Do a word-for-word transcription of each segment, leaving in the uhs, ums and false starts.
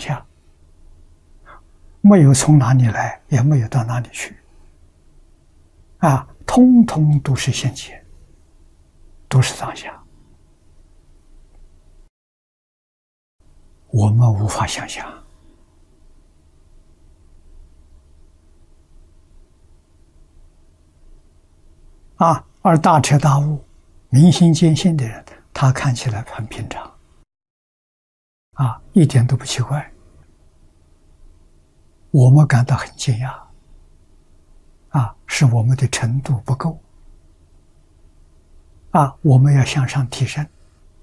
下，没有从哪里来，也没有到哪里去，啊，通通都是现前，都是当下。我们无法想象。啊，而大彻大悟、明心见性的人，他看起来很平常，啊，一点都不奇怪。我们感到很惊讶，啊，是我们的程度不够，啊，我们要向上提升，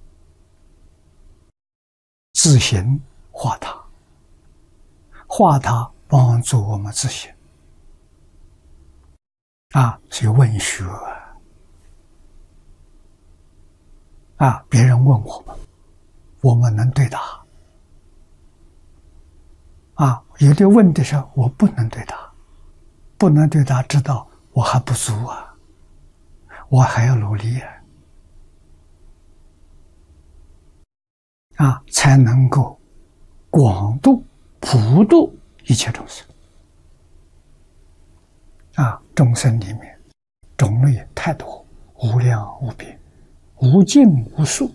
自行化他，化他帮助我们自行。啊，所以问学啊，别人问我们，我们能对答。啊，有的问的时候我不能对答，不能对答，知道我还不足啊，我还要努力啊，啊，才能够广度、普度一切众生。啊，众生里面种类太多，无量无边，无尽无数。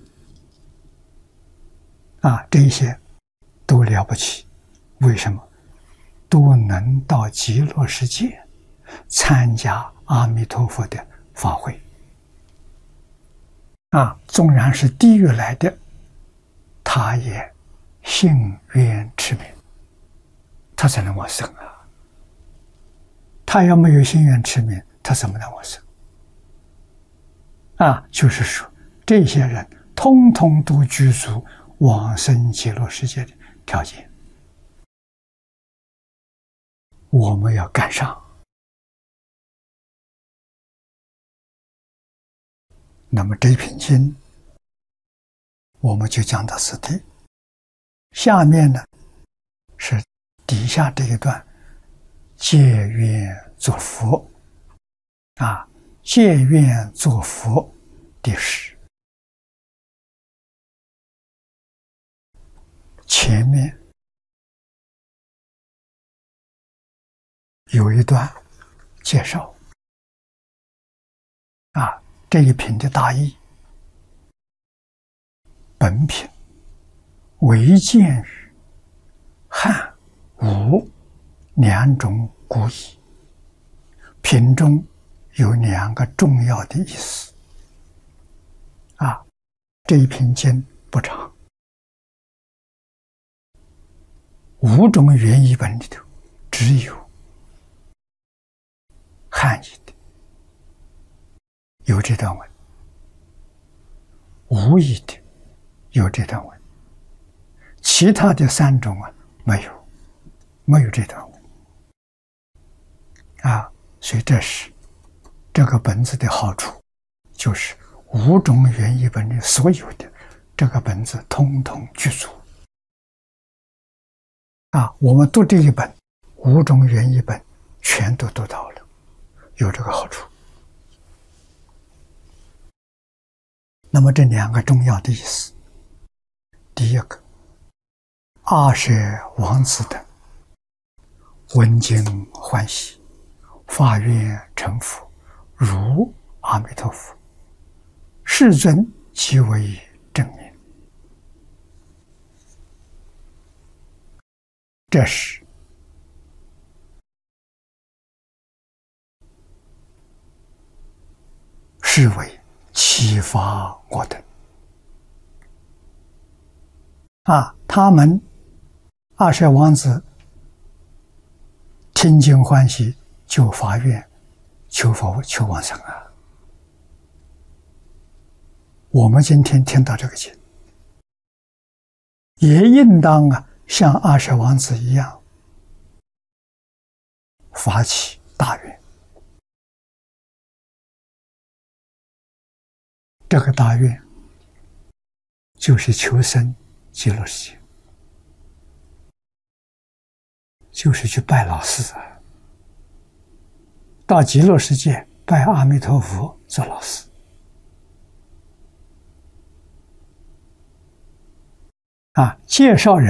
啊，这一些都了不起，为什么？都能到极乐世界参加阿弥陀佛的法会。啊，纵然是地狱来的，他也信愿持名，他才能往生啊。他要没有信愿持名，他怎么能往生？啊，就是说，这些人通通都具足往生极乐世界的条件，我们要赶上。那么这一品经，我们就讲到此地。下面呢，是底下这一段。借愿作佛，啊，借愿作佛第十。前面有一段介绍，啊，这一品的大意。本品为见于汉、吴两种古义，品中有两个重要的意思。啊，这一品经不长，五种原译本里头只有汉译的有这段文，吴译的有这段文，其他的三种啊没有，没有这段文。啊，所以这是这个本子的好处，就是五种原译本里所有的这个本子通通具足。啊，我们读这一本五种原译本全都读到了，有这个好处。那么这两个重要的意思，第一个，阿舍王子等闻经欢喜，发愿成佛，如阿弥陀佛，世尊即为正明。这是是为启发我等。啊，他们阿舍王子听经欢喜，就发愿求佛求往生啊。我们今天听到这个经，也应当啊像阿舍王子一样发起大愿。这个大愿就是求生极乐世界，就是去拜老师啊，到极乐世界拜阿弥陀佛做老师。啊，介绍人